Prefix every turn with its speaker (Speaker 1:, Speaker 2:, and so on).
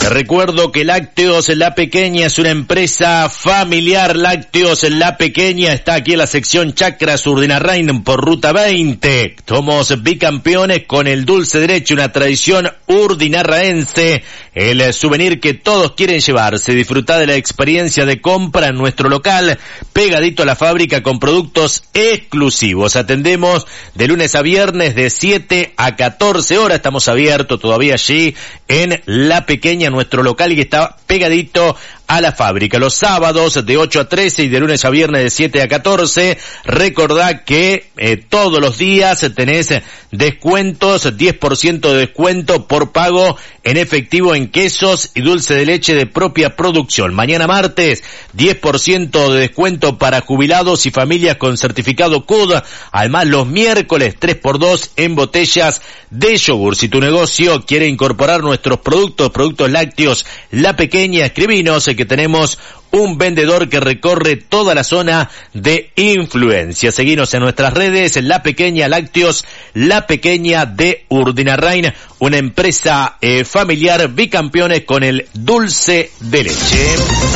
Speaker 1: Te recuerdo que Lácteos La Pequeña es una empresa familiar. Lácteos La Pequeña está aquí en la sección Chacras Urdinarrain por Ruta 20. Somos bicampeones con el dulce de leche, una tradición urdinarraense. El souvenir que todos quieren llevarse. Disfruta de la experiencia de compra en nuestro local, pegadito a la fábrica con productos exclusivos. Atendemos de lunes a viernes de 7 a 14 horas. Estamos abiertos todavía allí en La Pequeña, nuestro local, que está pegadito a la fábrica. Los sábados de 8 a 13 y de lunes a viernes de 7 a 14. Recordá que todos los días tenés descuentos, 10% de descuento por pago en efectivo en quesos y dulce de leche de propia producción. Mañana martes, 10% de descuento para jubilados y familias con certificado CUD. Además, los miércoles, 3x2 en botellas de yogur. Si tu negocio quiere incorporar nuestros productos lácteos La Pequeña, escribinos que tenemos un vendedor que recorre toda la zona de influencia. Seguinos en nuestras redes, La Pequeña Lácteos, La Pequeña de Urdinarrain, una empresa familiar, bicampeones con el dulce de leche.